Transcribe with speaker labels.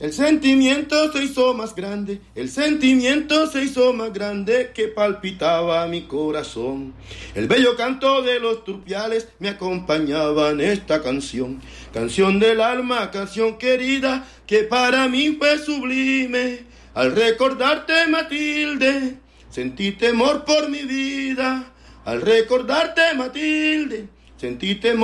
Speaker 1: El sentimiento se hizo más grande, el sentimiento se hizo más grande que palpitaba mi corazón. El bello canto de los turpiales me acompañaba en esta canción. Canción del alma, canción querida, que para mí fue sublime. Al recordarte, Matilde, sentí temor por mi vida. Al recordarte, Matilde, sentí temor.